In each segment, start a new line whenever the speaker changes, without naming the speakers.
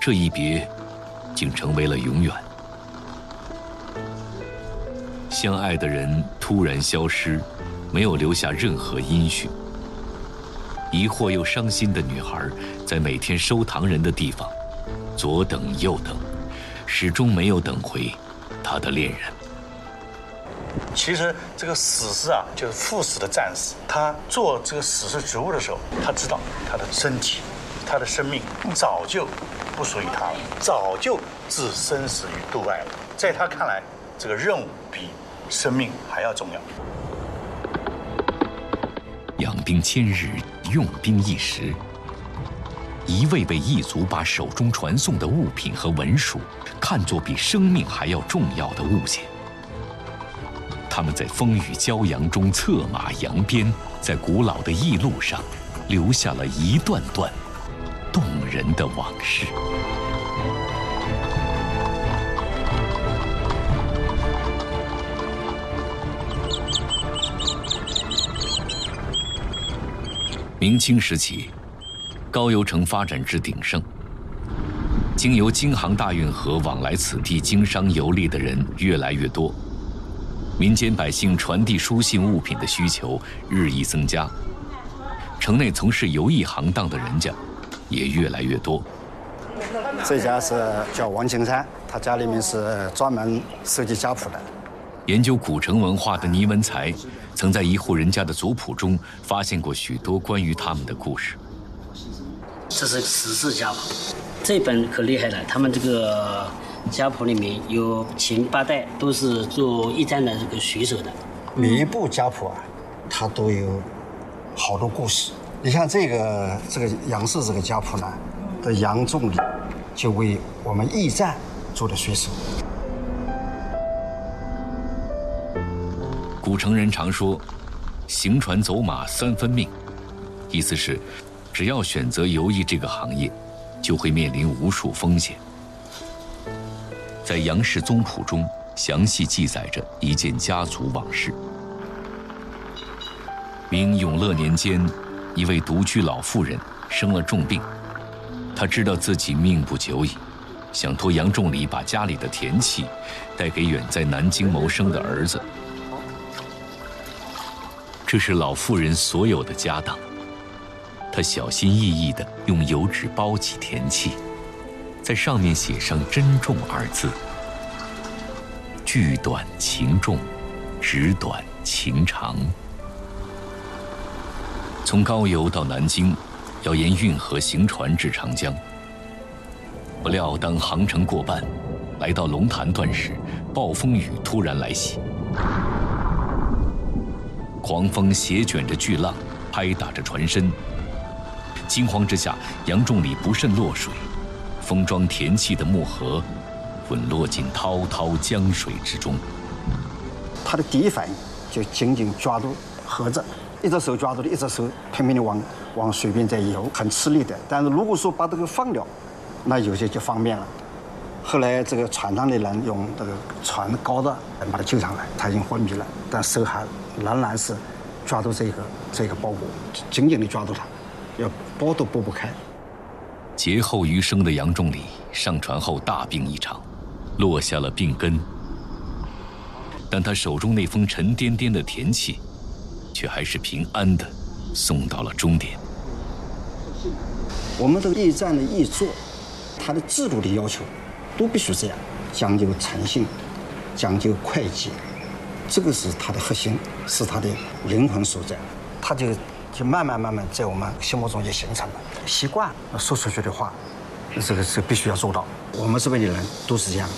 这一别，竟成为了永远。相爱的人突然消失，没有留下任何音讯。疑惑又伤心的女孩，在每天收糖人的地方，左等右等，始终没有等回她的恋人。
其实这个死士啊，就是赴死的战士，他做这个死士职务的时候，他知道他的身体、他的生命早就不属于他了，早就置生死于度外了。在他看来，这个任务比生命还要重要。
养兵千日，用兵一时。一位位异族把手中传送的物品和文书看作比生命还要重要的物件。他们在风雨骄阳中策马扬鞭，在古老的驿路上留下了一段段动人的往事。明清时期，高邮城发展至鼎盛，经由京杭大运河往来此地经商游历的人越来越多。民间百姓传递书信物品的需求日益增加，城内从事游艺行当的人家也越来越多。
这家是叫王青山，他家里面是专门设计家谱的。
研究古城文化的倪文才，曾在一户人家的族谱中发现过许多关于他们的故事。
这是史氏家谱，这本可厉害了，他们这个家谱里面有前8代都是做驿站的这个水手的。
每一部家谱啊，它都有好多故事。你像这个杨氏这个家谱呢，的杨仲礼就为我们驿站做的水手。
古城人常说，行船走马3分命，意思是，只要选择游艺这个行业，就会面临无数风险。在杨氏宗谱中，详细记载着一件家族往事。明永乐年间，一位独居老妇人生了重病，她知道自己命不久矣，想托杨仲礼把家里的田契带给远在南京谋生的儿子。这是老妇人所有的家当，她小心翼翼地用油纸包起田契，在上面写上“珍重”2字。句短情重，纸短情长。从高邮到南京，要沿运河行船至长江。不料当航程过半，来到龙潭段时，暴风雨突然来袭。狂风斜卷着巨浪，拍打着船身。惊慌之下，杨仲礼不慎落水，封装田契的木盒滚落进滔滔江水之中。
他的第一反应就紧紧抓住盒子，一只手抓住的，一只手拼命的往水边在游，很吃力的。但是如果说把这个放掉，那有些就方便了。后来这个船上的人用这个船高的把他救上来，他已经昏迷了，但手还仍然是抓住这个包裹，紧紧地抓住它，要拨都拨不开。
劫后余生的杨仲礼上船后大病一场，落下了病根。但他手中那封沉甸甸的田契，却还是平安地送到了终点。
我们这个驿站的驿座，它的制度的要求都必须这样，讲究诚信，讲究会计，这个是它的核心，是它的灵魂所在。它就慢慢在我们心目中就形成了习惯，说出去的话，这个必须要做到。我们这边的人都是这样的。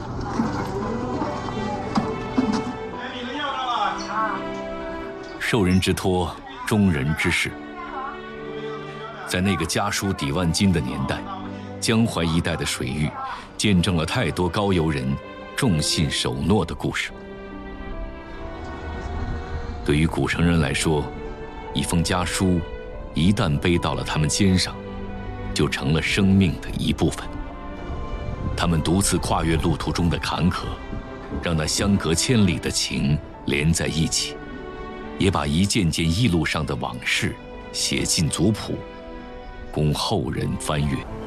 受人之托，忠人之事。在那个家书抵万金的年代，江淮一带的水域见证了太多高邮人重信守诺的故事。对于古城人来说，一封家书一旦背到了他们肩上，就成了生命的一部分。他们独自跨越路途中的坎坷，让那相隔千里的情连在一起，也把一件件驿路上的往事写进族谱，供后人翻阅。